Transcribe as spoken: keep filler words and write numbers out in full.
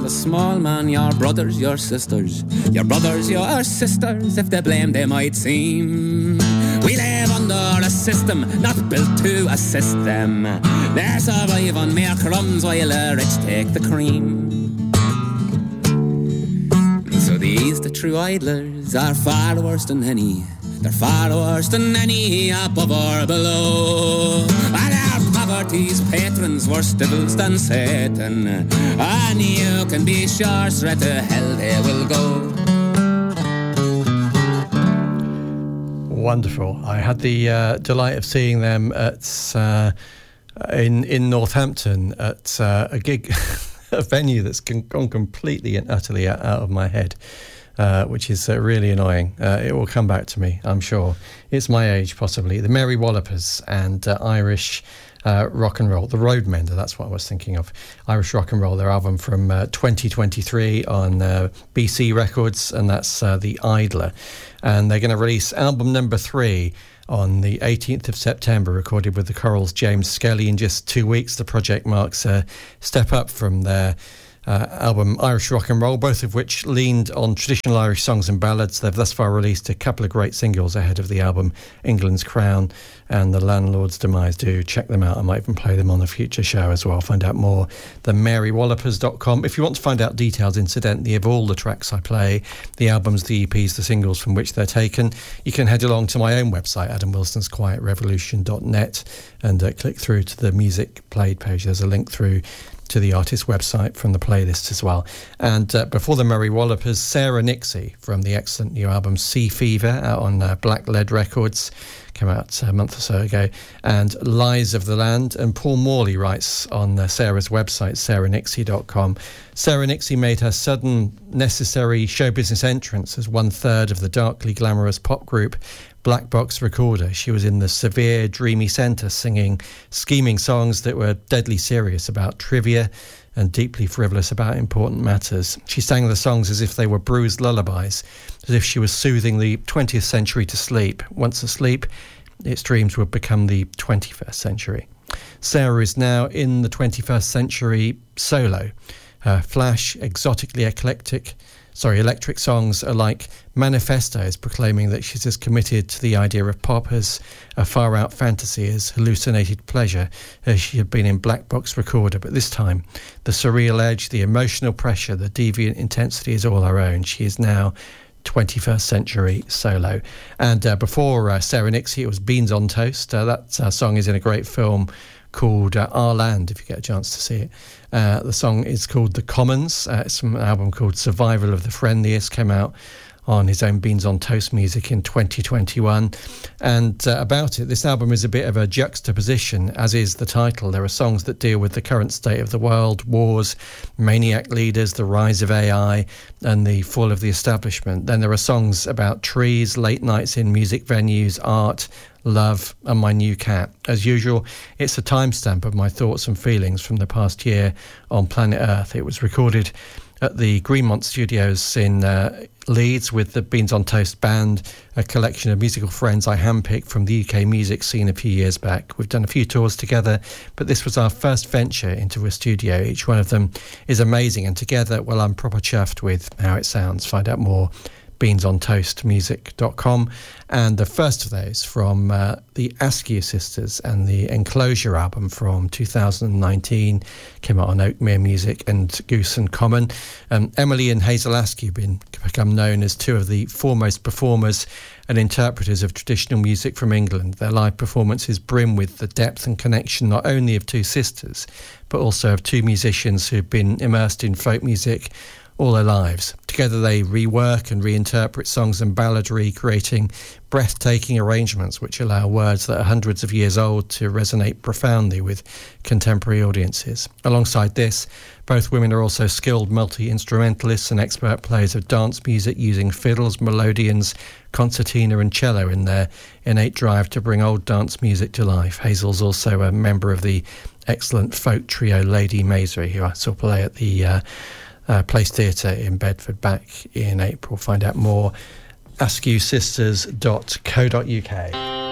a small man, your brothers, your sisters, your brothers, your sisters, if they blame they might seem. We live under a system not built to assist them. They survive on mere crumbs while the rich take the cream. So these, the true idlers, are far worse than any. They're far worse than any above or below. And our poverty's patrons worse devils than Satan. And you can be sure straight to hell they will go. Wonderful. I had the uh, delight of seeing them at uh, in in Northampton at uh, a gig, a venue that's gone completely and utterly out of my head, uh, which is uh, really annoying. Uh, it will come back to me, I'm sure. It's my age, possibly. The Mary Wallopers and uh, Irish uh, rock and roll. The Roadmender, that's what I was thinking of. Irish rock and roll, their album from uh, twenty twenty-three on uh, B C Records, and that's uh, The Idler. And they're going to release album number three on the eighteenth of September, recorded with the Corals' James Skelly. In just two weeks, the project marks a step up from their uh, album Irish Rock and Roll, both of which leaned on traditional Irish songs and ballads. They've thus far released a couple of great singles ahead of the album England's Crown and The Landlord's Demise. Do check them out. I might even play them on a future show as well. Find out more, the mary wallopers dot com. If you want to find out details, incidentally, of all the tracks I play, the albums, the E Ps, the singles from which they're taken, you can head along to my own website, adam wilsons quiet revolution dot net, and uh, click through to the music played page. There's a link through to the artist's website from the playlist as well. And uh, before the Mary Wallopers, Sarah Nixie from the excellent new album Sea Fever, out on uh, Black Lead Records, came out a month or so ago, and Lies of the Land. And Paul Morley writes on uh, Sarah's website, sarah nixie dot com, Sarah Nixie made her sudden, necessary show business entrance as one-third of the darkly glamorous pop group Black Box Recorder. She was in the severe, dreamy centre, singing scheming songs that were deadly serious about trivia and deeply frivolous about important matters. She sang the songs as if they were bruised lullabies, as if she was soothing the twentieth century to sleep. Once asleep, its dreams would become the twenty-first century. Sarah is now in the twenty-first century solo. Her flash, exotically eclectic, sorry, electric songs are like manifestos proclaiming that she's as committed to the idea of pop as a far-out fantasy as hallucinated pleasure as she had been in Black Box Recorder. But this time, the surreal edge, the emotional pressure, the deviant intensity is all her own. She is now twenty-first century solo. And uh, before uh, Sarah Nixie, it was Beans on Toast. Uh, that uh, song is in a great film called uh, Our Land, if you get a chance to see it. Uh, the song is called The Commons. Uh, it's from an album called Survival of the Friendliest, came out on his own Beans on Toast music in twenty twenty-one. And uh, about it, this album is a bit of a juxtaposition, as is the title. There are songs that deal with the current state of the world, wars, maniac leaders, the rise of A I, and the fall of the establishment. Then there are songs about trees, late nights in music venues, art, love, and my new cat. As usual, it's a timestamp of my thoughts and feelings from the past year on planet Earth. It was recorded at the Greenmont Studios in uh, Leeds with the Beans on Toast band, a collection of musical friends I handpicked from the U K music scene a few years back. We've done a few tours together, but this was our first venture into a studio. Each one of them is amazing, and together, well, I'm proper chuffed with how it sounds. Find out more, beans on toast music dot com. And the first of those from uh, the Askew Sisters and the Enclosure album from two thousand nineteen, came out on Oakmere Music and Goose and Common. Um, Emily and Hazel Askew been become known as two of the foremost performers and interpreters of traditional music from England. Their live performances brim with the depth and connection not only of two sisters, but also of two musicians who've been immersed in folk music all their lives. Together they rework and reinterpret songs and balladry, creating breathtaking arrangements which allow words that are hundreds of years old to resonate profoundly with contemporary audiences. Alongside this, both women are also skilled multi-instrumentalists and expert players of dance music, using fiddles, melodeons, concertina and cello in their innate drive to bring old dance music to life. Hazel's also a member of the excellent folk trio Lady Masery, who I saw play at the uh, Uh, Place Theatre in Bedford back in April. Find out more, askew sisters dot co dot uk.